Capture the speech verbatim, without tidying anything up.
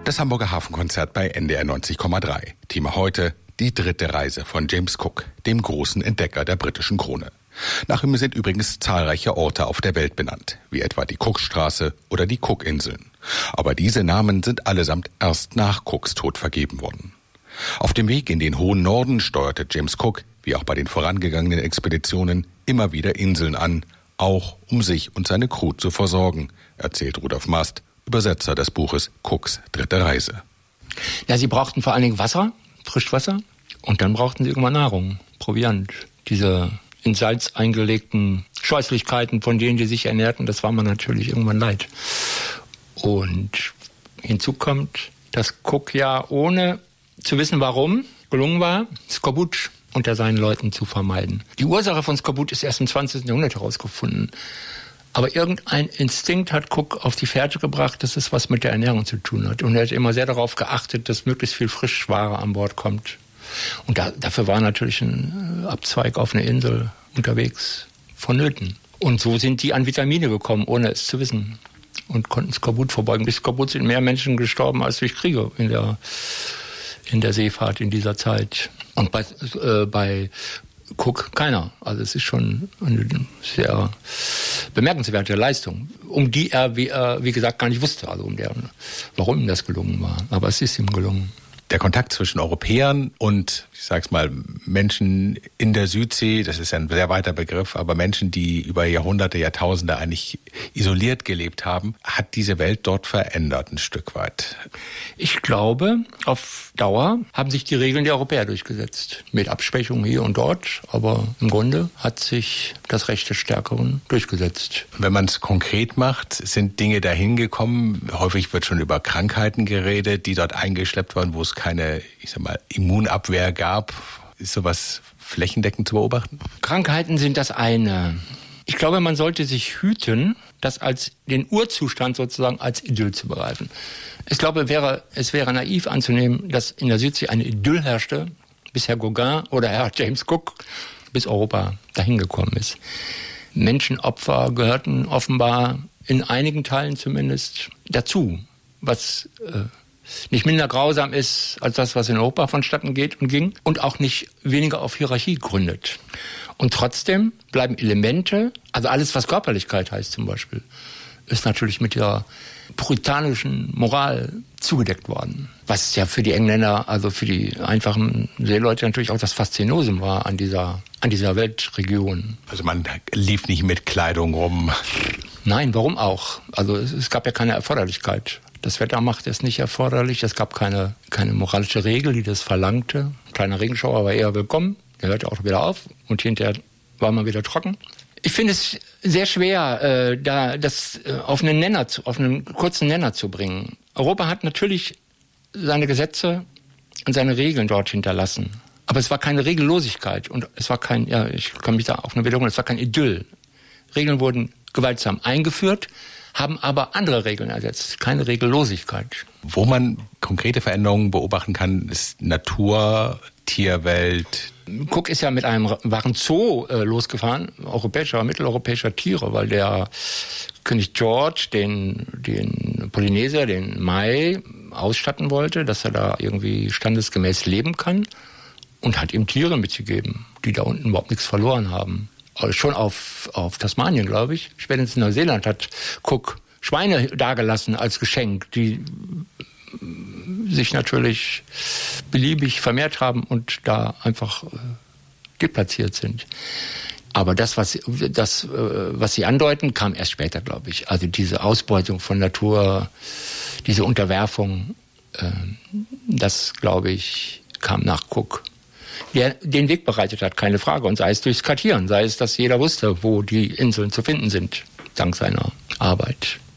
Das Hamburger Hafenkonzert bei N D R neunzig Komma drei. Thema heute: die dritte Reise von James Cook, dem großen Entdecker der britischen Krone. Nach ihm sind übrigens zahlreiche Orte auf der Welt benannt, wie etwa die Cookstraße oder die Cookinseln. Aber diese Namen sind allesamt erst nach Cooks Tod vergeben worden. Auf dem Weg in den hohen Norden steuerte James Cook, wie auch bei den vorangegangenen Expeditionen, immer wieder Inseln an, auch um sich und seine Crew zu versorgen, erzählt Rudolf Mast, Übersetzer des Buches Cooks dritte Reise. Ja, sie brauchten vor allen Dingen Wasser, Frischwasser, und dann brauchten sie irgendwann Nahrung, Proviant. Diese in Salz eingelegten Scheußlichkeiten, von denen die sich ernährten, das war man natürlich irgendwann leid. Und hinzu kommt, dass Cook ja, ohne zu wissen warum, gelungen war, Skorbut unter seinen Leuten zu vermeiden. Die Ursache von Skorbut ist erst im zwanzigsten Jahrhundert herausgefunden. Aber irgendein Instinkt hat Cook auf die Fährte gebracht, dass es was mit der Ernährung zu tun hat. Und er hat immer sehr darauf geachtet, dass möglichst viel Frischware an Bord kommt. Und da, dafür war natürlich ein Abzweig auf eine Insel unterwegs vonnöten. Und so sind die an Vitamine gekommen, ohne es zu wissen. Und konnten Skorbut vorbeugen. Durch Skorbut sind mehr Menschen gestorben als durch Kriege in der, in der Seefahrt in dieser Zeit. Und bei, äh, bei Cook keiner. Also es ist schon eine sehr bemerkenswerte Leistung, um die er, wie, er, wie gesagt, gar nicht wusste, also um deren, warum ihm das gelungen war. Aber es ist ihm gelungen. Der Kontakt zwischen Europäern und, ich sag's mal, Menschen in der Südsee, das ist ja ein sehr weiter Begriff, aber Menschen, die über Jahrhunderte, Jahrtausende eigentlich isoliert gelebt haben, hat diese Welt dort verändert ein Stück weit. Ich glaube, auf Dauer haben sich die Regeln der Europäer durchgesetzt. Mit Abschwächungen hier und dort, aber im Grunde hat sich das Recht des Stärkeren durchgesetzt. Wenn man es konkret macht, sind Dinge dahin gekommen. Häufig wird schon über Krankheiten geredet, die dort eingeschleppt waren, wo es keine, ich sag mal, Immunabwehr gab. Ist sowas flächendeckend zu beobachten? Krankheiten sind das eine. Ich glaube, man sollte sich hüten, das als den Urzustand sozusagen als Idyll zu begreifen. Ich glaube, wäre, es wäre naiv anzunehmen, dass in der Südsee eine Idyll herrschte, bis Herr Gauguin oder Herr James Cook bis Europa dahin gekommen ist. Menschenopfer gehörten offenbar in einigen Teilen zumindest dazu, was äh, nicht minder grausam ist als das, was in Europa vonstatten geht und ging und auch nicht weniger auf Hierarchie gründet. Und trotzdem bleiben Elemente, also alles, was Körperlichkeit heißt zum Beispiel, ist natürlich mit der puritanischen Moral zugedeckt worden. Was ja für die Engländer, also für die einfachen Seeleute natürlich auch das Faszinosum war an dieser, an dieser Weltregion. Also man lief nicht mit Kleidung rum. Nein, warum auch? Also es, es gab ja keine Erforderlichkeit. Das Wetter machte es nicht erforderlich. Es gab keine, keine moralische Regel, die das verlangte. Ein kleiner Regenschauer war eher willkommen. Der hörte auch wieder auf und hinterher war man wieder trocken. Ich finde es sehr schwer, äh, da das äh, auf einen Nenner, zu, auf einen kurzen Nenner zu bringen. Europa hat natürlich seine Gesetze und seine Regeln dort hinterlassen. Aber es war keine Regellosigkeit und es war kein, ja, ich kann mich da auf eine wiederholen, es war kein Idyll. Regeln wurden gewaltsam eingeführt, haben aber andere Regeln ersetzt, keine Regellosigkeit. Wo man konkrete Veränderungen beobachten kann, ist Natur, Tierwelt. Cook ist ja mit einem wahren Zoo äh, losgefahren, europäischer, mitteleuropäischer Tiere, weil der König George den, den Polynesier, den Mai, ausstatten wollte, dass er da irgendwie standesgemäß leben kann und hat ihm Tiere mitgegeben, die da unten überhaupt nichts verloren haben. Also schon auf, auf Tasmanien, glaube ich. Spätestens in Neuseeland hat Cook Schweine dagelassen als Geschenk, die sich natürlich beliebig vermehrt haben und da einfach äh, deplatziert sind. Aber das, was, das, äh, was Sie andeuten, kam erst später, glaube ich. Also diese Ausbeutung von Natur, diese Unterwerfung, äh, das, glaube ich, kam nach Cook. Der den Weg bereitet hat, keine Frage. Und sei es durchs Kartieren, sei es, dass jeder wusste, wo die Inseln zu finden sind, dank seiner Arbeit.